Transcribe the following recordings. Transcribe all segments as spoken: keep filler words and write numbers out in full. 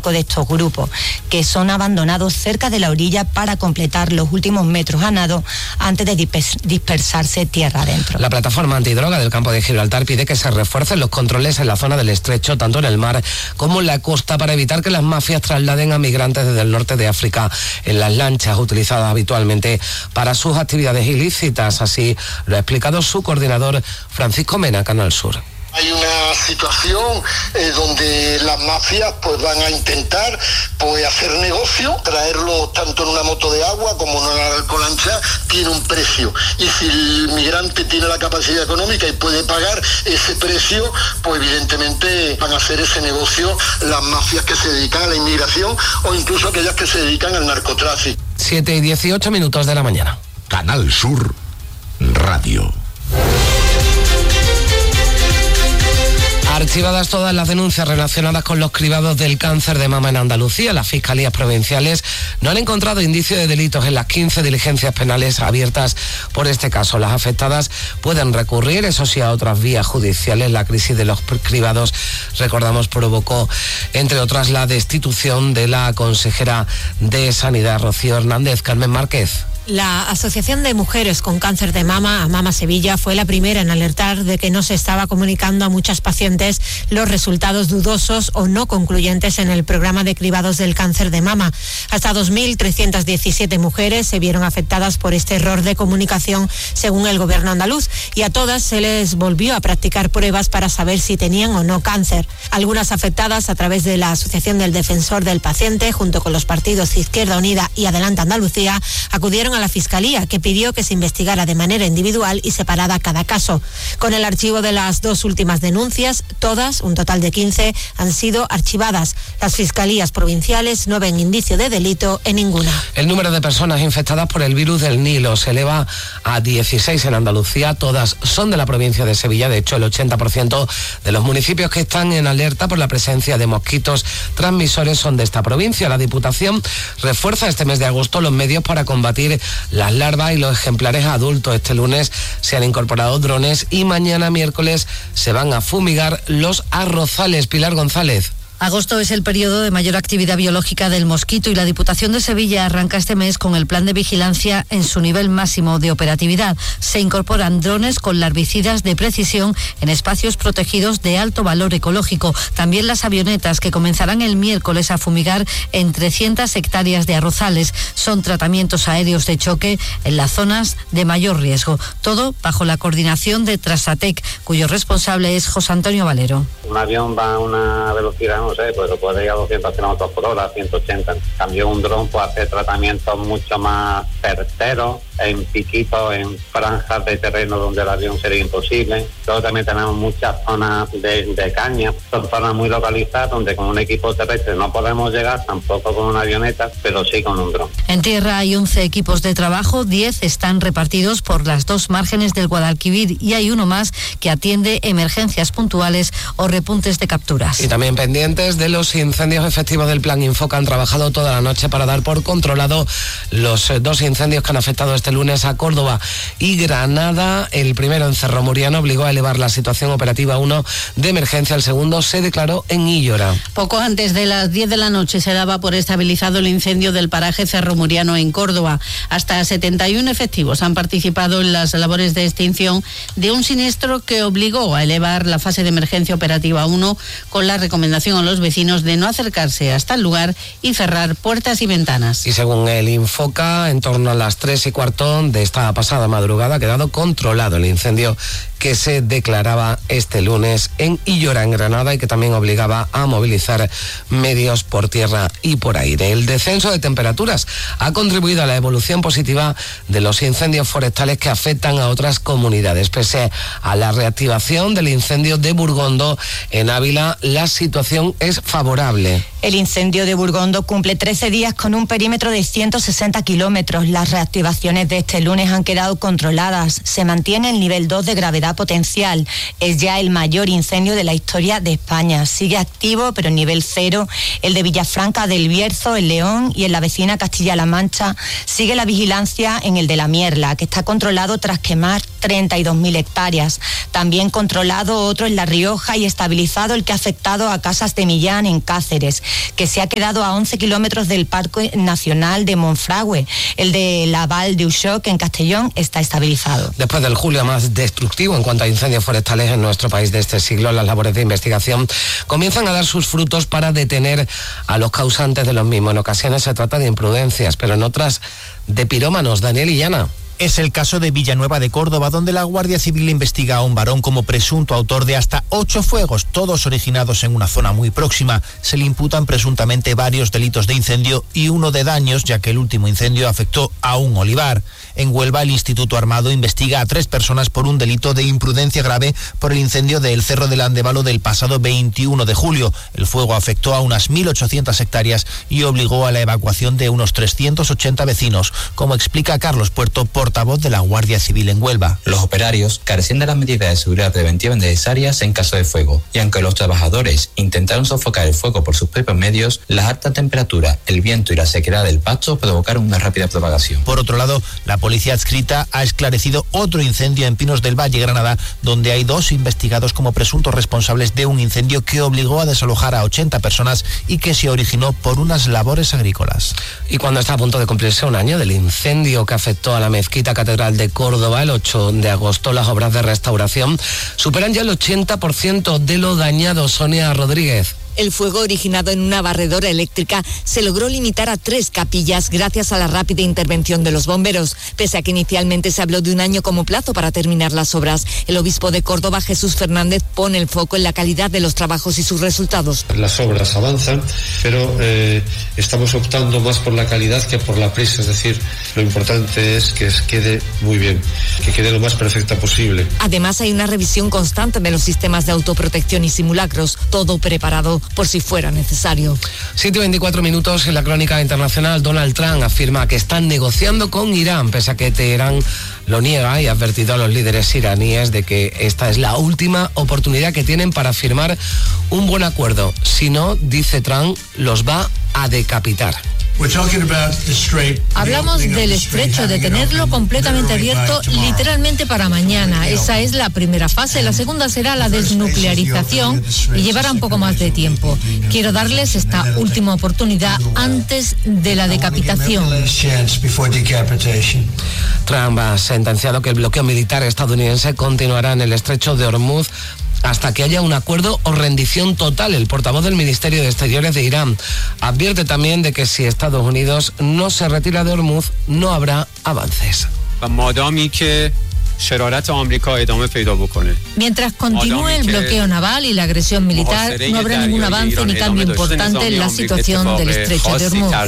cinco de estos grupos, que son abandonados cerca de la orilla para completar los últimos metros a nado antes de dispersarse tierra adentro. La plataforma antidroga del campo de Gibraltar pide que se refuercen los controles en la zona del estrecho, tanto en el mar como en la costa, para evitar que las mafias trasladen a migrantes desde el norte de África en las lanchas utilizadas habitualmente para sus actividades ilícitas. Así lo ha explicado su coordinador Francisco Mena, Canal Sur. Hay una situación eh, donde las mafias pues van a intentar pues hacer negocio, traerlo tanto en una moto de agua como en una alcolancha, tiene un precio. Y si el migrante tiene la capacidad económica y puede pagar ese precio, pues evidentemente van a hacer ese negocio las mafias que se dedican a la inmigración o incluso aquellas que se dedican al narcotráfico. siete y dieciocho minutos de la mañana. Canal Sur Radio. Archivadas todas las denuncias relacionadas con los cribados del cáncer de mama en Andalucía, las fiscalías provinciales no han encontrado indicio de delitos en las quince diligencias penales abiertas por este caso. Las afectadas pueden recurrir, eso sí, a otras vías judiciales. La crisis de los cribados, recordamos, provocó, entre otras, la destitución de la consejera de Sanidad, Rocío Hernández. Carmen Márquez. La Asociación de Mujeres con Cáncer de Mama, AMAMA Sevilla, fue la primera en alertar de que no se estaba comunicando a muchas pacientes los resultados dudosos o no concluyentes en el programa de cribados del cáncer de mama. Hasta dos mil trescientas diecisiete mujeres se vieron afectadas por este error de comunicación, según el gobierno andaluz, y a todas se les volvió a practicar pruebas para saber si tenían o no cáncer. Algunas afectadas, a través de la Asociación del Defensor del Paciente, junto con los partidos Izquierda Unida y Adelante Andalucía, acudieron a la Fiscalía, que pidió que se investigara de manera individual y separada cada caso. Con el archivo de las dos últimas denuncias, todas, un total de quince, han sido archivadas. Las fiscalías provinciales no ven indicio de delito en ninguna. El número de personas infectadas por el virus del Nilo se eleva a dieciséis en Andalucía. Todas son de la provincia de Sevilla. De hecho, el ochenta por ciento de los municipios que están en alerta por la presencia de mosquitos transmisores son de esta provincia. La Diputación refuerza este mes de agosto los medios para combatir las larvas y los ejemplares adultos. Este lunes se han incorporado drones y mañana miércoles se van a fumigar los arrozales. Pilar González. Agosto es el periodo de mayor actividad biológica del mosquito y la Diputación de Sevilla arranca este mes con el plan de vigilancia en su nivel máximo de operatividad. Se incorporan drones con larvicidas de precisión en espacios protegidos de alto valor ecológico. También las avionetas, que comenzarán el miércoles a fumigar en trescientas hectáreas de arrozales. Son tratamientos aéreos de choque en las zonas de mayor riesgo. Todo bajo la coordinación de Trasatec, cuyo responsable es José Antonio Valero. Un avión va a una velocidad, no sé, pues puede ir a doscientos kilómetros por hora, ciento ochenta. En cambio, un dron puede hacer tratamientos mucho más certeros, en piquitos, en franjas de terreno donde el avión sería imposible. Luego también tenemos muchas zonas de, de caña, son zonas muy localizadas donde con un equipo terrestre no podemos llegar, tampoco con una avioneta, pero sí con un dron. En tierra hay once equipos de trabajo, diez están repartidos por las dos márgenes del Guadalquivir y hay uno más que atiende emergencias puntuales o repuntes de capturas. Y también pendientes de los incendios efectivos del Plan Infoca, han trabajado toda la noche para dar por controlado los dos incendios que han afectado este lunes a Córdoba y Granada. El primero en Cerro Muriano obligó a elevar la situación operativa uno de emergencia, el segundo se declaró en Illora. Poco antes de las diez de la noche se daba por estabilizado el incendio del paraje Cerro Muriano en Córdoba. Hasta setenta y uno efectivos han participado en las labores de extinción de un siniestro que obligó a elevar la fase de emergencia operativa uno, con la recomendación a los vecinos de no acercarse hasta el lugar y cerrar puertas y ventanas. Y según el Infoca, en torno a las tres y cuarto de esta pasada madrugada ha quedado controlado el incendio que se declaraba este lunes en Illora, en Granada, y que también obligaba a movilizar medios por tierra y por aire. El descenso de temperaturas ha contribuido a la evolución positiva de los incendios forestales que afectan a otras comunidades. Pese a la reactivación del incendio de Burgondo en Ávila, la situación es favorable. El incendio de Burgondo cumple trece días con un perímetro de ciento sesenta kilómetros. Las reactivaciones de este lunes han quedado controladas. Se mantiene el nivel dos de gravedad potencial. Es ya el mayor incendio de la historia de España. Sigue activo, pero en nivel cero, el de Villafranca del Bierzo, en León, y en la vecina Castilla-La Mancha sigue la vigilancia en el de La Mierla, que está controlado tras quemar treinta y dos mil hectáreas. También controlado otro en La Rioja y estabilizado el que ha afectado a Casas de Millán en Cáceres, que se ha quedado a once kilómetros del Parque Nacional de Monfragüe. El de la Val de Uxoc en Castellón está estabilizado. Después del julio más destructivo en cuanto a incendios forestales en nuestro país de este siglo, las labores de investigación comienzan a dar sus frutos para detener a los causantes de los mismos. En ocasiones se trata de imprudencias, pero en otras de pirómanos. Daniel Illana. Es el caso de Villanueva de Córdoba, donde la Guardia Civil investiga a un varón como presunto autor de hasta ocho fuegos, todos originados en una zona muy próxima. Se le imputan presuntamente varios delitos de incendio y uno de daños, ya que el último incendio afectó a un olivar. En Huelva, el Instituto Armado investiga a tres personas por un delito de imprudencia grave por el incendio del Cerro del Andévalo del pasado veintiuno de julio. El fuego afectó a unas mil ochocientas hectáreas y obligó a la evacuación de unos trescientos ochenta vecinos, como explica Carlos Puerto, portavoz de la Guardia Civil en Huelva. Los operarios carecían de las medidas de seguridad preventiva necesarias en caso de fuego, y aunque los trabajadores intentaron sofocar el fuego por sus propios medios, la alta temperatura, el viento y la sequedad del pasto provocaron una rápida propagación. Por otro lado, la policía adscrita ha esclarecido otro incendio en Pinos del Valle, Granada, donde hay dos investigados como presuntos responsables de un incendio que obligó a desalojar a ochenta personas y que se originó por unas labores agrícolas. Y cuando está a punto de cumplirse un año del incendio que afectó a la mezquita Catedral de Córdoba el ocho de agosto, las obras de restauración superan ya el ochenta por ciento de lo dañado. Sonia Rodríguez. El fuego, originado en una barredora eléctrica, se logró limitar a tres capillas gracias a la rápida intervención de los bomberos. Pese a que inicialmente se habló de un año como plazo para terminar las obras, el obispo de Córdoba, Jesús Fernández, pone el foco en la calidad de los trabajos y sus resultados. Las obras avanzan, pero eh, estamos optando más por la calidad que por la prisa. Es decir, lo importante es que quede muy bien, que quede lo más perfecta posible. Además, hay una revisión constante de los sistemas de autoprotección y simulacros, todo preparado por si fuera necesario. siete y veinticuatro minutos en la crónica internacional. Donald Trump afirma que están negociando con Irán, pese a que Teherán lo niega, y ha advertido a los líderes iraníes de que esta es la última oportunidad que tienen para firmar un buen acuerdo. Si no, dice Trump, los va a decapitar. Hablamos del estrecho, de tenerlo completamente abierto literalmente para mañana. Esa es la primera fase. La segunda será la desnuclearización y llevará un poco más de tiempo. Quiero darles esta última oportunidad antes de la decapitación. Trump ha sentenciado que el bloqueo militar estadounidense continuará en el estrecho de Hormuz hasta que haya un acuerdo o rendición total. El portavoz del Ministerio de Exteriores de Irán advierte también de que si Estados Unidos no se retira de Hormuz, no habrá avances. Mientras continúe el bloqueo naval y la agresión militar, no habrá ningún avance ni cambio importante en la situación del estrecho de Hormuz.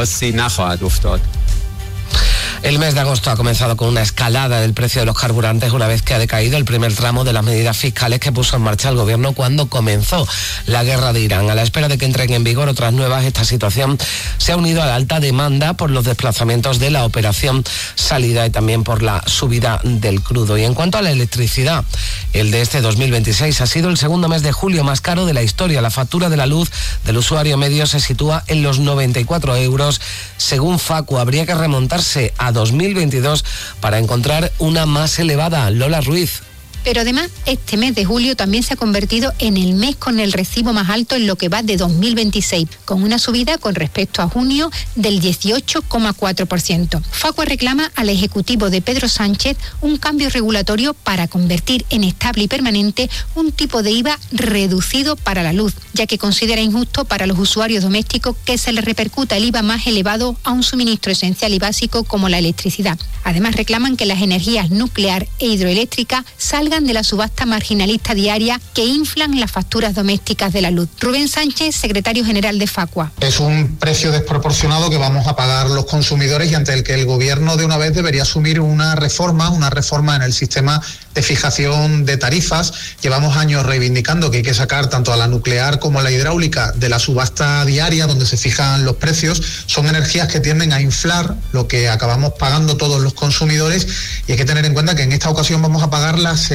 El mes de agosto ha comenzado con una escalada del precio de los carburantes una vez que ha decaído el primer tramo de las medidas fiscales que puso en marcha el gobierno cuando comenzó la guerra de Irán. A la espera de que entren en vigor otras nuevas, esta situación se ha unido a la alta demanda por los desplazamientos de la operación salida y también por la subida del crudo. Y en cuanto a la electricidad, el de este dos mil veintiséis ha sido el segundo mes de julio más caro de la historia. La factura de la luz del usuario medio se sitúa en los noventa y cuatro euros. Según Facua, habría que remontarse a dos mil veintidós para encontrar una más elevada. Lola Ruiz. Pero además, este mes de julio también se ha convertido en el mes con el recibo más alto en lo que va de dos mil veintiséis, con una subida con respecto a junio del dieciocho coma cuatro por ciento. Facua reclama al Ejecutivo de Pedro Sánchez un cambio regulatorio para convertir en estable y permanente un tipo de I V A reducido para la luz, ya que considera injusto para los usuarios domésticos que se les repercuta el I V A más elevado a un suministro esencial y básico como la electricidad. Además, reclaman que las energías nuclear e hidroeléctrica salgan de la subasta marginalista diaria que inflan las facturas domésticas de la luz. Rubén Sánchez, secretario general de Facua. Es un precio desproporcionado que vamos a pagar los consumidores y ante el que el gobierno de una vez debería asumir una reforma, una reforma en el sistema de fijación de tarifas. Llevamos años reivindicando que hay que sacar tanto a la nuclear como a la hidráulica de la subasta diaria donde se fijan los precios. Son energías que tienden a inflar lo que acabamos pagando todos los consumidores y hay que tener en cuenta que en esta ocasión vamos a pagar la segunda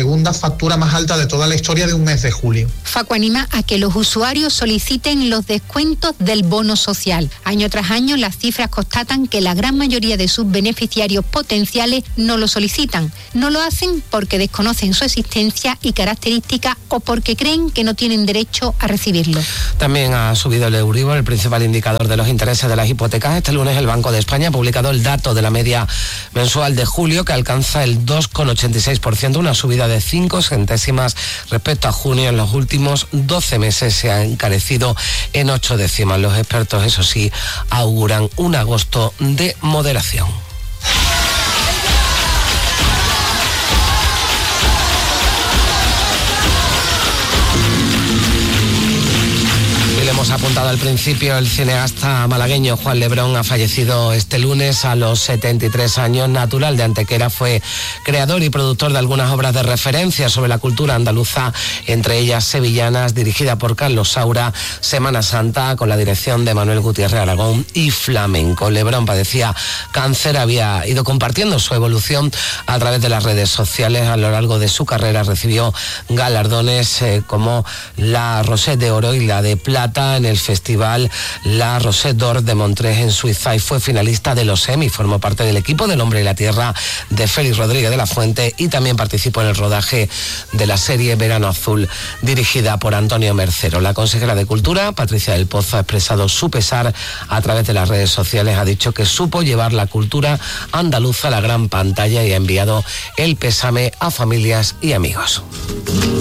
segunda factura más alta de toda la historia de un mes de julio. Facua anima a que los usuarios soliciten los descuentos del bono social. Año tras año, las cifras constatan que la gran mayoría de sus beneficiarios potenciales no lo solicitan. No lo hacen porque desconocen su existencia y características o porque creen que no tienen derecho a recibirlo. También ha subido el Euribor, el principal indicador de los intereses de las hipotecas. Este lunes el Banco de España ha publicado el dato de la media mensual de julio, que alcanza el dos coma ochenta y seis por ciento, una subida de cinco centésimas respecto a junio. En los últimos doce meses se ha encarecido en ocho décimas. Los expertos, eso sí, auguran un agosto de moderación. Hemos apuntado al principio, el cineasta malagueño Juan Lebrón ha fallecido este lunes a los setenta y tres años. Natural de Antequera, fue creador y productor de algunas obras de referencia sobre la cultura andaluza, entre ellas Sevillanas, dirigida por Carlos Saura, Semana Santa, con la dirección de Manuel Gutiérrez Aragón, y Flamenco. Lebrón padecía cáncer, había ido compartiendo su evolución a través de las redes sociales. A lo largo de su carrera recibió galardones eh, como la Rosette de Oro y la de Plata en el festival La Rosette d'Or de Montreux en Suiza, y fue finalista de los Emmy. Formó parte del equipo del Hombre y la Tierra de Félix Rodríguez de la Fuente y también participó en el rodaje de la serie Verano Azul, dirigida por Antonio Mercero. La consejera de Cultura, Patricia del Pozo, ha expresado su pesar a través de las redes sociales. Ha dicho que supo llevar la cultura andaluza a la gran pantalla y ha enviado el pésame a familias y amigos.